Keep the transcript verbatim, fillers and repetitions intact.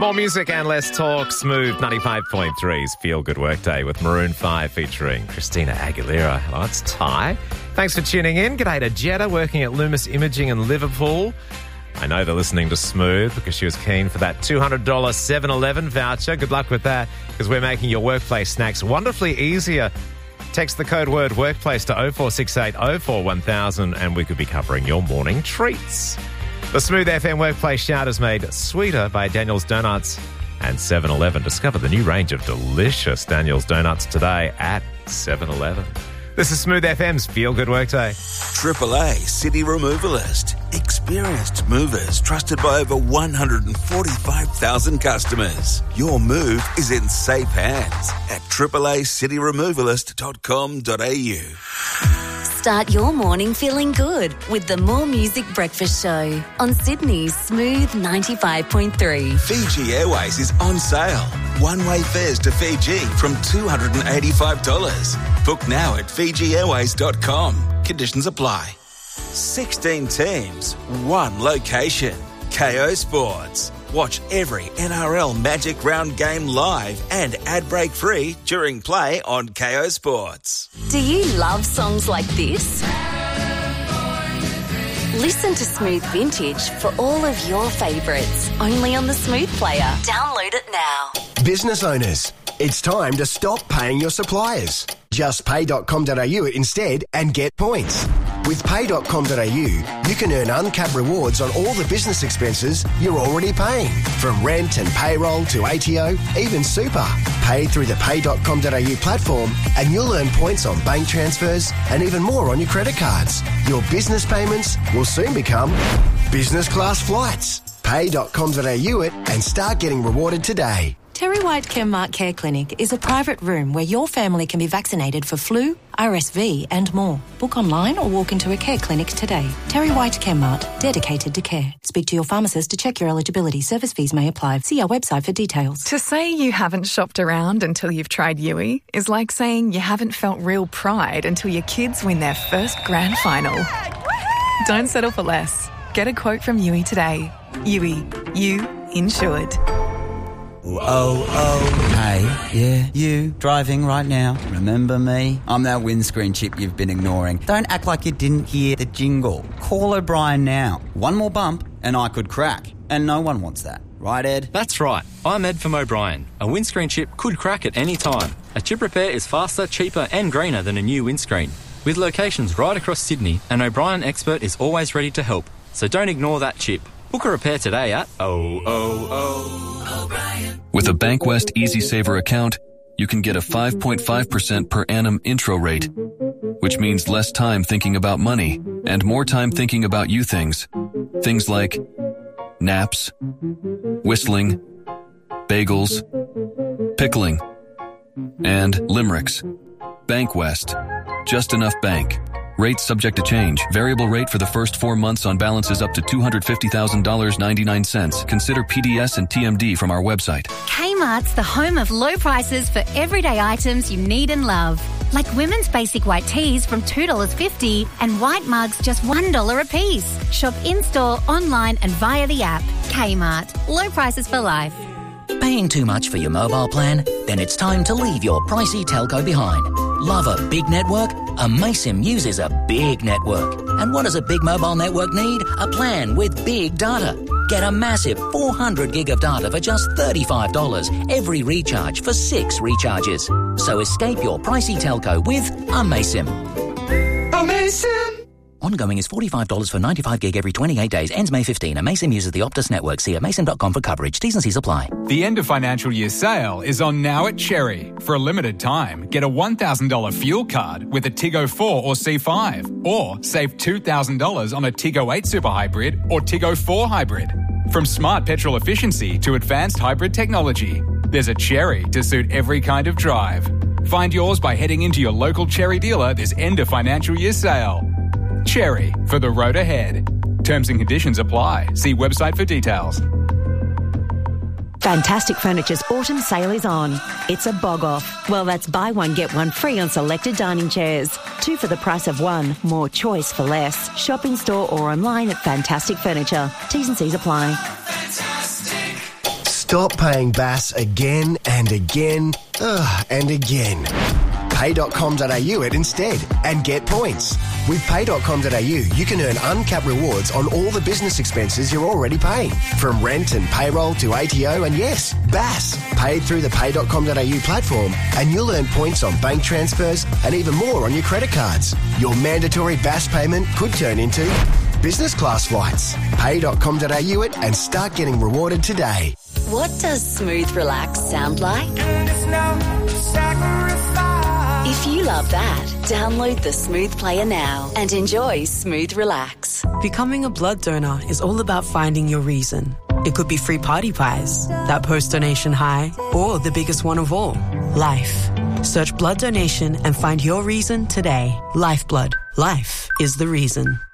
More music and less talk. Smooth ninety-five point three's Feel Good Workday with Maroon five featuring Christina Aguilera. Hello, it's Ty. Thanks for tuning in. G'day to Jetta working at Loomis Imaging in Liverpool. I know they're listening to Smooth because she was keen for that two hundred dollars seven eleven voucher. Good luck with that because we're making your workplace snacks wonderfully easier. Text the code word workplace to oh four six eight oh four one thousand and we could be covering your morning treats. The Smooth F M Workplace Shout is made sweeter by Daniel's Donuts and seven eleven. Discover the new range of delicious Daniel's Donuts today at seven eleven. This is Smooth F M's Feel Good Workday. Triple A City Removalist. Experienced movers trusted by over one hundred forty-five thousand customers. Your move is in safe hands at triple a city removalist dot com dot a u. Start your morning feeling good with the More Music Breakfast Show on Sydney's Smooth ninety-five point three. Fiji Airways is on sale. One-way fares to Fiji from two hundred eighty-five dollars. Book now at fiji airways dot com. Conditions apply. sixteen teams, one location. K O Sports. Watch every N R L Magic Round game live and ad break free during play on K O Sports. Do you love songs like this? Listen to Smooth Vintage for all of your favourites, only on the Smooth Player. Download it now. Business owners, it's time to stop paying your suppliers. Just pay dot com dot a u instead and get points. With pay dot com dot a u, you can earn uncapped rewards on all the business expenses you're already paying. From rent and payroll to A T O, even super. Pay through the pay dot com dot a u platform and you'll earn points on bank transfers and even more on your credit cards. Your business payments will soon become business class flights. pay dot com dot a u it and start getting rewarded today. Terry White Chemmart Care Clinic is a private room where your family can be vaccinated for flu, R S V and more. Book online or walk into a care clinic today. Terry White Chemmart, dedicated to care. Speak to your pharmacist to check your eligibility. Service fees may apply. See our website for details. To say you haven't shopped around until you've tried Yui is like saying you haven't felt real pride until your kids win their first grand final. Don't settle for less. Get a quote from Yui today. Yui, you insured. Oh, oh, hey, yeah, you, driving right now, remember me? I'm that windscreen chip you've been ignoring. Don't act like you didn't hear the jingle. Call O'Brien now. One more bump and I could crack. And no one wants that. Right, Ed? That's right. I'm Ed from O'Brien. A windscreen chip could crack at any time. A chip repair is faster, cheaper and greener than a new windscreen. With locations right across Sydney, an O'Brien expert is always ready to help. So don't ignore that chip. Book a repair today at oh oh oh O'Brien. With a Bankwest EasySaver account, you can get a five point five percent per annum intro rate, which means less time thinking about money and more time thinking about you things. Things like naps, whistling, bagels, pickling, and limericks. Bankwest. Just enough bank. Rates subject to change. Variable rate for the first four months on balances up to two hundred fifty thousand dollars and ninety-nine cents. Consider P D S and T M D from our website. Kmart's the home of low prices for everyday items you need and love. Like women's basic white tees from two dollars fifty and white mugs just one dollar a piece. Shop in-store, online and via the app. Kmart. Low prices for life. Paying too much for your mobile plan? Then it's time to leave your pricey telco behind. Love a big network? Amaysim uses a big network. And what does a big mobile network need? A plan with big data. Get a massive four hundred gig of data for just thirty-five dollars every recharge for six recharges. So escape your pricey telco with Amaysim. Amaysim! Ongoing is forty-five dollars for ninety-five gig every twenty-eight days. Ends May fifteenth. Amaysim uses the Optus network. See amaysim dot com for coverage. T's and C's apply. The end of financial year sale is on now at Cherry. For a limited time, get a one thousand dollars fuel card with a Tiggo four or C five. Or save two thousand dollars on a Tiggo eight Super Hybrid or Tiggo four Hybrid. From smart petrol efficiency to advanced hybrid technology, there's a Cherry to suit every kind of drive. Find yours by heading into your local Cherry dealer this end of financial year sale. Cherry, for the road ahead. Terms and conditions apply. See website for details. Fantastic Furniture's autumn sale is on. It's a bog off. Well, that's buy one, get one free on selected dining chairs. Two for the price of one. More choice for less. Shop in store or online at Fantastic Furniture. T's and C's apply. Stop paying B A S again and again ugh, and again. pay dot com dot a u it instead and get points. With pay dot com dot a u, you can earn uncapped rewards on all the business expenses you're already paying. From rent and payroll to A T O and yes, B A S. Paid through the pay dot com dot a u platform and you'll earn points on bank transfers and even more on your credit cards. Your mandatory B A S payment could turn into business class flights. pay dot com dot a u it and start getting rewarded today. What does smooth relax sound like? If you love that, download the Smooth Player now and enjoy Smooth Relax. Becoming a blood donor is all about finding your reason. It could be free party pies, that post-donation high, or the biggest one of all, life. Search blood donation and find your reason today. Lifeblood. Life is the reason.